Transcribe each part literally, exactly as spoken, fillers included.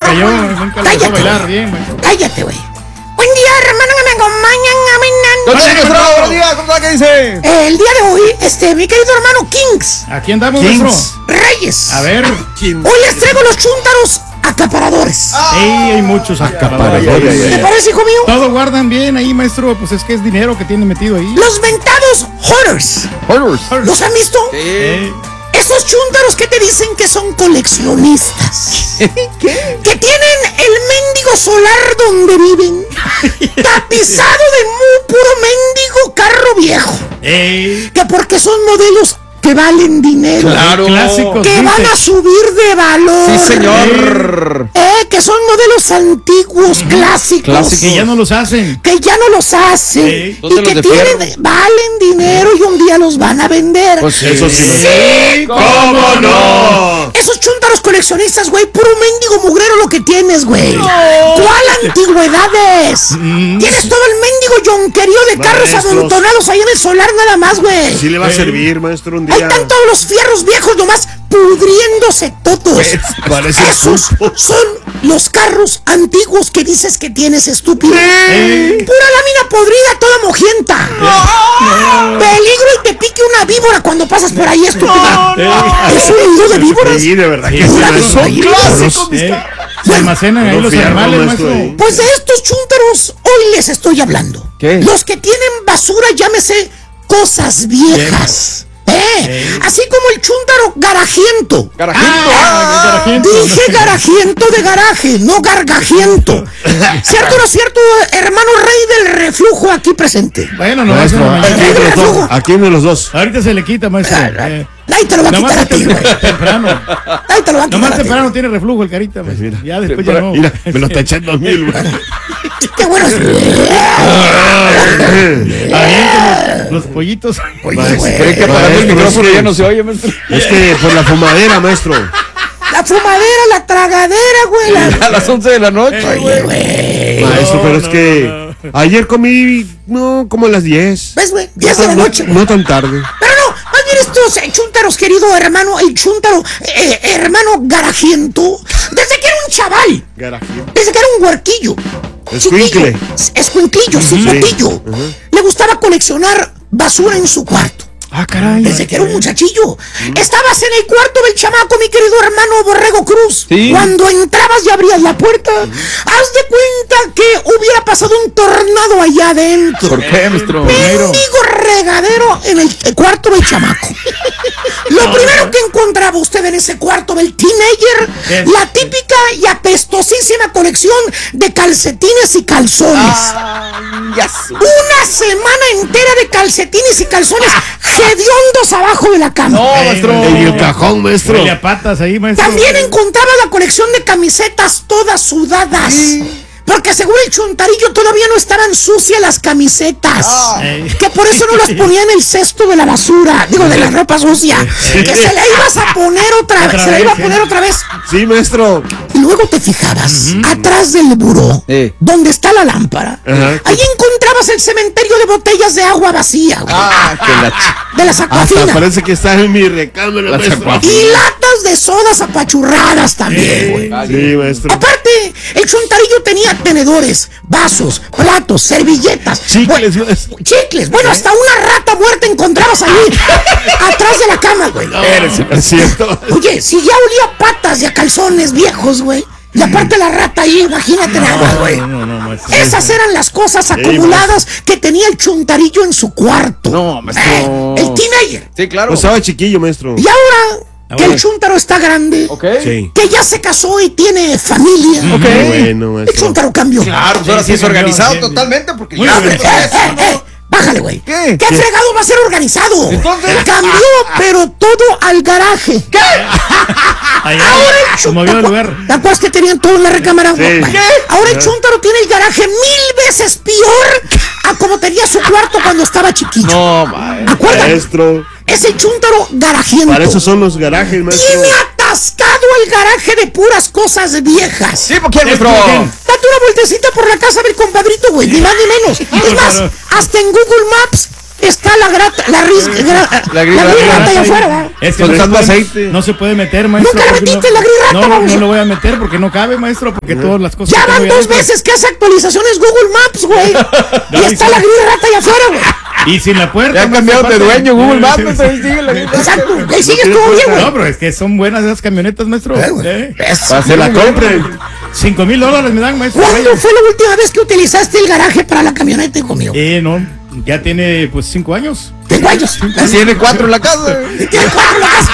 cayó, nunca lo dejó bailar bien, maestro. Cállate, güey. Buen día, hermano, que me acompañan caminando. Don Cheto Estrada, buenos días, ¿cómo está? ¿Qué dice? Eh, el día de hoy, este, mi querido hermano Kings. Aquí andamos, Kings. maestro. Reyes. A ver. Hoy les traigo los chúntaros acaparadores. Sí, hay muchos acaparadores. ¿Te parece, hijo mío? Todo guardan bien ahí, maestro. Pues es que es dinero que tiene metido ahí. Los ventados hoarders. Hoarders. ¿Los han visto? Eh, Esos chúntaros que te dicen que son coleccionistas. ¿Qué? Que tienen el mendigo solar donde viven tapizado de muy puro mendigo carro viejo. eh, Que porque son modelos que valen dinero. Claro. Clásicos. Que van a subir de valor. Sí, señor. Eh, que son modelos antiguos, clásicos. Clásicos. Que ya no los hacen. Que ya no los hacen. Sí. Y ¿Dónde que los de tienen, fierro? valen dinero y un día los van a vender. Pues eso sí. Sí, ¿Cómo no? Esos chúntaros coleccionistas, güey, puro mendigo mugrero lo que tienes, güey. ¿Cuál antigüedades? Tienes todo el mendigo yonquerío de carros Maestros. amontonados ahí en el solar nada más, güey. Sí le va a Eh. servir, maestro, un Ahí día. están todos los fierros viejos nomás pudriéndose todos. Parece Esos pulpo. son los carros antiguos que dices que tienes, estúpido. Eh. Pura lámina podrida, toda mojienta. Peligro y te pique una víbora cuando pasas por ahí, estúpido. ¿Es un nido de víboras? Sí, de verdad que Sí, sí, Pura maestro. víbora. clásicos. Eh, se almacenan ahí Puro los fierro, animales, maestro, maestro. eh. Pues de estos chúntaros hoy les estoy hablando. ¿Qué? Los que tienen basura, llámese cosas viejas. ¿Eh? Así como el chúntaro garajiento. Garajito. Ah, garajiento. Dije garajiento de garaje, no gargajiento. ¿Cierto o no es cierto, hermano rey del reflujo aquí presente? Bueno, no Maestro, maestro. aquí uno de los dos. Aquí uno de los dos. Ahorita se le quita, maestro. Eh, Nadie te lo va a nomás quitar a ti, güey. tem- temprano. Nadie te lo va a quitar Nomás a ti. temprano tiene reflujo el carita, maestro. Mira, Ya después ya no. Mira, me lo está echando mil, güey. Qué bueno es. Avienten los, los pollitos. Oye, Maestro, güey. Cree que apagando el Maestro, micrófono es que- ya no se oye, maestro. Es que por la fumadera, maestro. La fumadera, la tragadera, güey. la- A las once de la noche, Oye, güey. güey. Maestro, pero es no, que ayer comí, no, como a las diez. ¿Ves, güey? diez de la No- noche. No tan tarde. Pero no, más bien estos eh, chúntaros, querido hermano, el chúntaro, eh, hermano garajiento, desde que era un chaval, Garajito. desde que era un huerquillo, Escuincle. chiquillo, escuinclillo, cipotillo, le gustaba coleccionar basura en su cuarto. Ah, caray. Desde que era un muchachillo. Estabas en el cuarto del chamaco, mi querido hermano Borrego Cruz. Sí. Cuando entrabas y abrías la puerta, haz de cuenta que hubiera pasado un tornado allá adentro. ¿Por qué, maestro? Mendigo regadero en el, el cuarto del chamaco. Lo primero que encontraba usted en ese cuarto del teenager, ¿Qué? la típica y apestosísima colección de calcetines y calzones. Ay, ya su- Una semana entera de calcetines y calzones hediondos abajo de la cama. No, maestro. En el cajón, maestro. Huele a patas ahí, maestro. También encontraba la colección de camisetas todas sudadas. Porque según el chuntarillo todavía no estaban sucias las camisetas. Ey. Que por eso no las ponía en el cesto de la basura. Digo, de la ropa sucia. Que se la ibas a poner otra vez. Otra Se la vez, iba a sí. poner otra vez. Sí, maestro. Y luego te fijabas, atrás del buró, Eh. donde está la lámpara, Ajá. ahí encontrabas el cementerio de botellas de agua vacía, güey, Ah, que la ch- de las Hasta acuafinas. parece que está en mi recámara, Las maestro. acuafinas. Y latas de sodas apachurradas también, güey. Sí, maestro. Aparte, el chuntarillo tenía tenedores, vasos, platos, servilletas. Chicles, bueno, maestro. chicles. Bueno, hasta una rata muerta encontrabas ahí, atrás de la cama, güey. Es cierto. Oye, si ya olía patas y a calzones viejos, güey. Y aparte la rata ahí, imagínate nada más, güey. No, no, no, maestro. Esas eran las cosas acumuladas que tenía el chuntarillo en su cuarto. No, maestro. Eh, el teenager. Sí, claro. Pues estaba chiquillo, maestro. Y ahora que Ahora. el chuntaro está grande, Ok. Sí. que ya se casó y tiene familia, Ok. Muy bueno, el maestro. chuntaro cambió. Claro, pues ahora Sí, sí es sí, organizado cambió, sí. totalmente porque Muy ya bien. maestro, Eh, eso, eh, ¿no? eh, Bájale, güey. ¿Qué? ¿Qué fregado va a ser organizado? Entonces- Cambió, pero todo al garaje. ¿Qué? Allá Ahora el se movió del lugar. ¿Te acuerdas que tenían todo en la recámara? Sí. Bueno, ¿Qué? ahora el chuntaro tiene el garaje mil veces peor a como tenía su cuarto cuando estaba chiquito. No, maestro. ¿Acuerdan? Maestro. Es el chuntaro garajiento. Para eso son los garajes, maestro. Tiene atascado el garaje de puras cosas viejas. Sí, ¿por qué, maestro? Date una vueltecita por la casa del compadrito, güey, ni más ni menos. Es más, hasta en Google Maps está la grata, la ris, gra, La gris la rata. gris rata allá afuera, ¿verdad? Es que Con no se, tanto puede, aceite. no se puede meter, maestro. Nunca le porque metiste no, la gris rata, No, no, vamos. no lo voy a meter porque no cabe, maestro, porque todas las cosas... Ya que van tengo dos adentro- veces que hace actualizaciones Google Maps, güey. No, Y y está sí. la gris rata allá afuera, güey. Y sin la puerta... Ya han maestro, cambiado de aparte. dueño Google Maps, Sí, no sí. te sigue la gris rata. Exacto. Ahí sigues tú bien, güey. No, pero es que son buenas esas camionetas, maestro. Eh, güey. Eh. Para se la compren. Cinco mil dólares me dan, maestro. ¿Cuándo fue la última vez que utilizaste el garaje para la camioneta, hijo mío? Eh, no, ya tiene pues cinco años. Tengo años. Tiene cuatro en la casa. Tiene cuatro en la casa.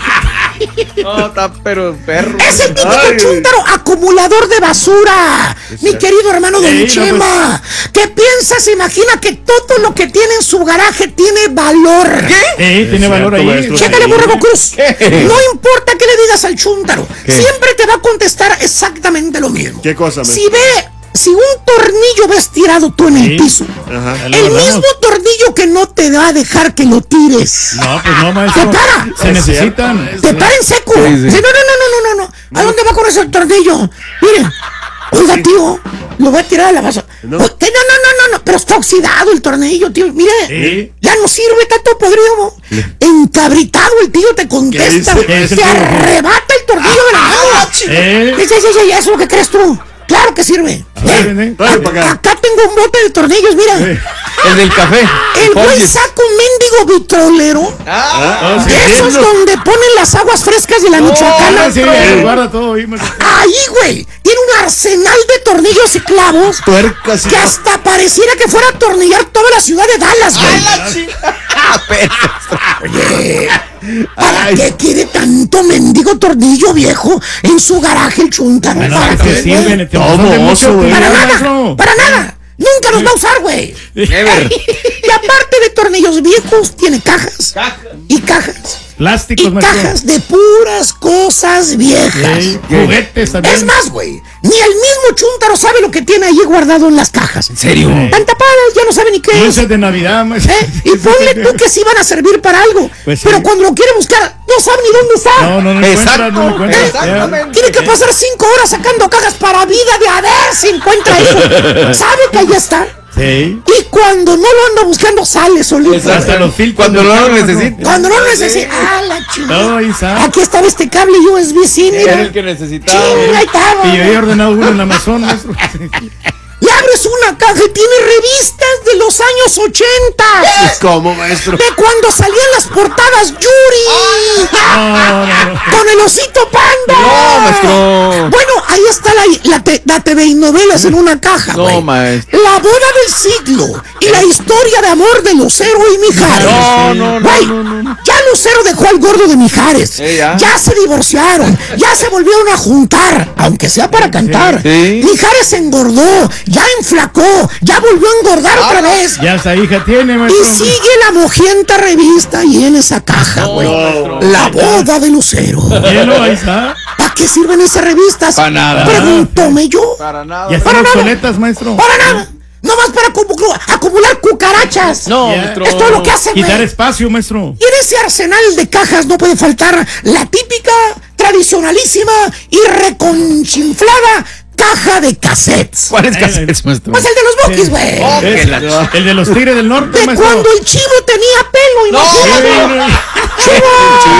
No, está pero perro. Es el típico Ay. chúntaro acumulador de basura, mi querido hermano de Ey, mi no, Chema. ¿Qué piensas? Se imagina que todo lo que tiene en su garaje tiene valor. Eh, tiene Es valor cierto, ahí. maestro. Chécale, Sí. Borrego Cruz. ¿Qué? No importa qué le digas al chúntaro, ¿Qué? siempre te va a contestar exactamente lo mismo. ¿Qué cosa, maestro? Si ve, si un tornillo ves tirado tú en el Sí. piso, Ajá. Ya lo el guardamos. mismo tornillo que no te va a dejar que lo tires. No, pues no, maestro. ¡Te para! Se Es necesitan. Te para en seco. Sí, sí. Dice, no, no, no, no, no, no. ¿A dónde va con ese tornillo? Mire, oiga, tío, lo voy a tirar a la basura. No. No. Que no, no, no, no, no, pero está oxidado el tornillo, tío. Mire, Sí. ya no sirve, está todo podrido. Encabritado el tío te contesta. ¿Qué dice? ¿Qué dice Te el tío? arrebata el tornillo de la mano. Eh. Sí, sí, sí, sí, eso es lo que crees tú. Claro que sirve. ver, Eh, ven, eh. Tráelo para acá. Acá tengo un bote de tornillos, mira. Eh. El del café. El güey Folles. saca un mendigo vitrolero. Ah, Oh, sí, De esos sí, donde ponen las aguas frescas de la no, Michoacana. sí, eh, guarda todo ahí, maestro. Ahí, güey, tiene un arsenal de tornillos y clavos Tuercas y... que hasta pareciera que fuera a atornillar toda la ciudad de Dallas, güey. Ah, pero- Oye, ¿para qué quiere tanto mendigo tornillo viejo en su garaje el chúntaro? Bueno, ¿Para es que qué, sirven, güey? te Todo son de mucha oso, güey. utilidad, Para nada, maestro. para nada. Nunca los va a usar, güey. Never. Y aparte de tornillos viejos, tiene cajas. Y cajas. Plásticos, Y maestro. cajas de puras cosas viejas. Sí, juguetes también. Es más, güey, ni el mismo chúntaro sabe lo que tiene allí guardado en las cajas. ¿En serio? Están tapadas, ya no sabe ni qué es. Dulces de Navidad, maestro. ¿Eh? Y ponle tú que sí van a servir para algo. Pues sí. Pero cuando lo quiere buscar, no sabe ni dónde está. No, no, no encuentra, Exacto, no encuentra. exactamente. Tiene que pasar cinco horas sacando cajas para vida de a ver si encuentra eso. Sabe que ahí está. Sí. Y cuando no lo anda buscando, sale solito. Exacto. Hasta los filtros. Cuando del no lo carro, maestro. necesita. Cuando no lo necesita. Ah, la chingada. No, ahí está. Aquí estaba este cable U S B C, Era mira. el que necesitaba. Chinga, ahí estaba. Y yo he ordenado uno en Amazon, maestro. Le abres una caja y tiene revistas de los años ochenta. ¿Cómo, maestro? De cuando salían las portadas Yuri. No, no, no. Con el osito panda. No, maestro. Bueno, ahí está la, la, te- la T V y novelas en una caja, No, güey. maestro. La boda del siglo y la historia de amor de Lucero y Mijares. No, no, no, Güey, no, no, no. ya Lucero dejó al gordo de Mijares. Eh, ya. se divorciaron. Ya se volvieron a juntar, aunque sea para cantar. Sí. Mijares se engordó, ya enflacó, ya volvió a engordar otra vez. Ya esa hija tiene, Y maestro. sigue la mojienta revista ahí en esa caja, güey. La boda de Lucero. Hielo, ahí está. ¿Para qué sirven esas revistas? Pa' nada. Pregúntome yo. Para nada. Ya Para están nada. obsoletas, maestro. Para nada. Nomás para acumu- acumular cucarachas. No, Ya. maestro. Es todo lo que hace, güey. Quitar espacio, maestro. Y en ese arsenal de cajas no puede faltar la típica, tradicionalísima y reconchinflada caja de cassettes. ¿Cuáles cassettes, maestro? Pues el de los Bukis, güey. Oh, Es que la- el de los Tigres del Norte, De maestro. cuando el chivo tenía pelo, No, imagínate. Sí, ¡Chivo!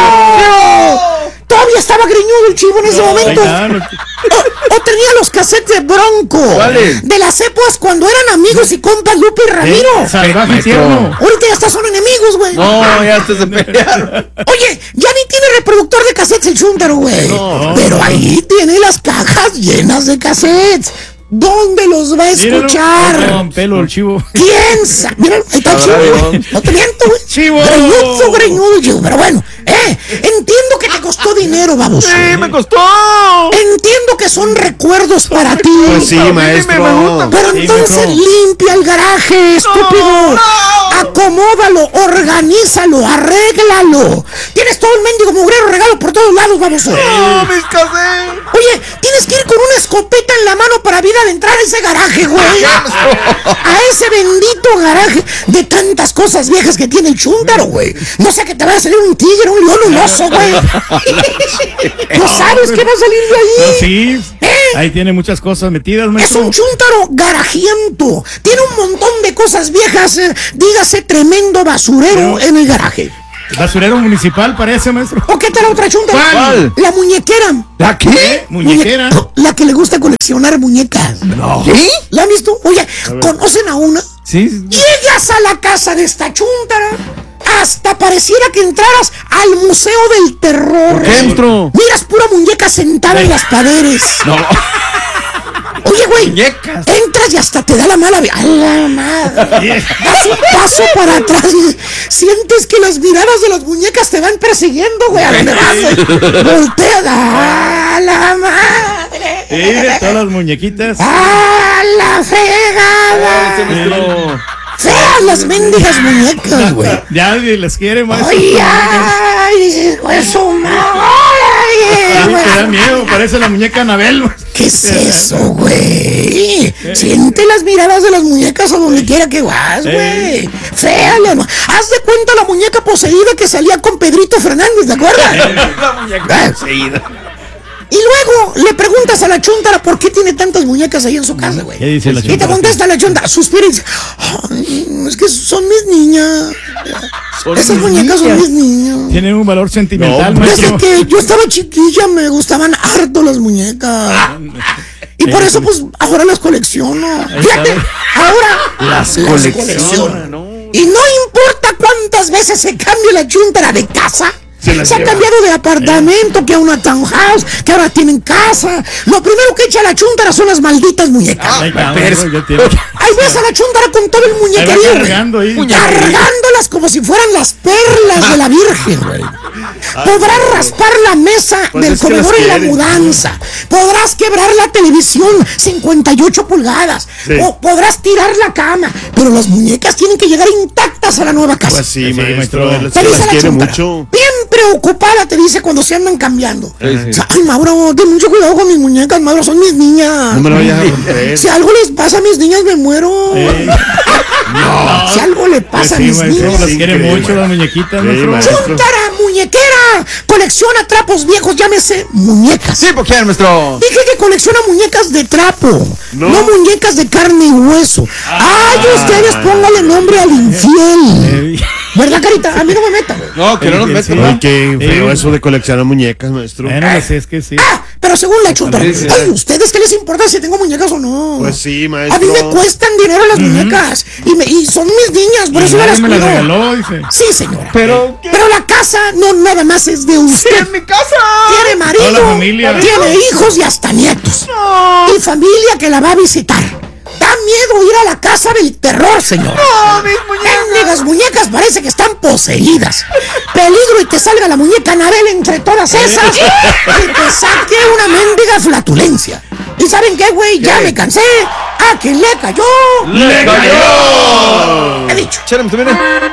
¡Chivo! Todavía estaba greñudo el chivo en ese ahí momento. está, no- O, o tenía los cassettes de Bronco. ¿Cuáles? De las épocas cuando eran amigos y compas Lupe y Ramiro. Eh, Salvaje Maestro. tierno. Ahorita ya hasta son enemigos, güey. No, ya hasta se pelearon. Oye, ya ni tiene reproductor de cassettes el chúntaro, güey. No. Pero ahí tiene las cajas llenas de cassettes. ¿Dónde los va a Míralo, escuchar? con pelo el chivo. ¿Quién sabe? Mira, ahí está el chivo, Sabrá güey. Dios. No te miento, güey. Chivo. Greñudo, greñudo el chivo. Pero bueno, eh, entiendo que te costó dinero, baboso. Sí, me costó. Entiendo que son recuerdos para ti. Pues sí, A mí me maestro. gusta. Pero Sí, entonces maestro. limpia el garaje, estúpido. Acomódalo, organízalo, arréglalo. Tienes todo el mendigo mugrero regalo por todos lados, baboso. No, mis cassettes. Oye, tienes que ir con una escoba escopeta en la mano para vida de entrar a ese garaje, güey. A ese bendito garaje de tantas cosas viejas que tiene el chúntaro, güey. No sé que te vaya a salir un tigre, un león, un oso, güey. No sabes qué va a salir de ahí. No, sí, ¿Eh? ahí tiene muchas cosas metidas, Es maestro. un chúntaro garajiento. Tiene un montón de cosas viejas. eh, dígase tremendo basurero Pero- en el garaje. Basurero municipal parece, maestro. ¿O qué tal la otra chúntaro? ¿Cuál? La muñequera. ¿La qué? Muñequera. Muñe- La que le gusta coleccionar muñecas. No. ¿Sí? ¿La han visto? Oye, ¿conocen a una? Sí. Llegas a la casa de esta chúntara, hasta pareciera que entraras al Museo del Terror. ¿Por qué, maestro? Miras pura muñeca sentada en las paredes. No. Oye, güey, Muñecas. entras y hasta te da la mala vida. ¡A la madre! Das un paso para atrás y sientes que las miradas de las muñecas te van persiguiendo, güey. ¿A dónde vas? Voltea. ¡A la madre! Mire, todas las muñequitas. ¡A la fregada! Ese maestro. ¡Feas las mendigas muñecas, güey! Ya nadie les quiere, maestro. ¡Ay, ay! ¡Hijo de su madre! Ay, güey! te da miedo, parece la muñeca Anabel. ¿Qué es eso, güey? Siente las miradas de las muñecas a donde quiera que vas, güey. Fea, la- haz de cuenta la muñeca poseída que salía con Pedrito Fernández, ¿te acuerdas? La muñeca poseída. Y luego le preguntas a la chúntara por qué tiene tantas muñecas ahí en su casa, güey. ¿Qué dice la Y te chúntara? contesta la chúntara, suspira y dice, "Ay, es que son mis niñas. Son Esas mis muñecas son niñas. mis niñas. Tiene un valor sentimental, No, Desde maestro. que yo estaba chiquilla me gustaban harto las muñecas. Y por eso, pues, ahora las colecciono. Fíjate, ahora Las colecciona, ¿no? Y no importa cuántas veces se cambie la chúntara de casa. Se, las ha lleva. cambiado de apartamento, que a una townhouse, que ahora tienen casa. Lo primero que echa la chúntara son las malditas muñecas. Ay, Ah, cabrón, pero- ya tiene- Ahí ves a la chúntara con todo el Ahí va muñequerío, güey. cargando ahí. Cargándolas como si fueran las perlas de la Virgen, güey. Podrás raspar la mesa Pues del es que las comedor en la quieren. mudanza. Podrás quebrar la televisión cincuenta y ocho pulgadas. Sí. O podrás tirar la cama. Pero las muñecas tienen que llegar intactas a la nueva casa. Pues sí, Sí, maestro. maestro. Él Te se dice las la quiere chúntara. mucho. Bien preocupada te dice cuando se andan cambiando. Sí, sí. O sea, ay, Mauro, ten mucho cuidado con mis muñecas, Mauro, son mis niñas. No me lo vayas a romper. Si algo les pasa a mis niñas, me muero. Eh, Si algo le pues pasa a sí, mis maestro, niñas. las quiere increíble. mucho las muñequitas, Sí, maestro. maestro. Chúntara, muñequera, colecciona trapos viejos, llámese muñecas. Sí, ¿por qué, maestro? Dije que colecciona muñecas de trapo, no, No. muñecas de carne y hueso. Ay, ustedes pónganle nombre al infiel. Eh, ¿Verdad, Carita? A mí no me meta, güey. No, que no nos Sí, metan. sí. ¿no? Ay, qué feo Eh. eso de coleccionar muñecas, maestro. Bueno, pues es que sí. Ah, pero según la chúntara, Sí, sí. ay, ¿ustedes qué les importa si tengo muñecas o no? Pues sí, A maestro. mí me cuestan dinero las muñecas y, me- y son mis niñas, por Y eso me nadie las me las cuido. regaló, dice. Sí, señora. Pero, ¿qué? Pero la casa no nada más es de usted. ¡En mi casa! Tiene marido, Toda la familia. tiene hijos y hasta nietos. Y familia que la va a visitar. Da miedo ir a la casa del terror, señor. ¡No, mis muñecas! Las muñecas parece que están poseídas. Peligro y te salga la muñeca Anabel entre todas esas y te saque una mendiga flatulencia. ¿Y saben qué, güey? Ya me cansé. ¿A quién le cayó? ¡Le cayó! He dicho. Chérame, tú vienes.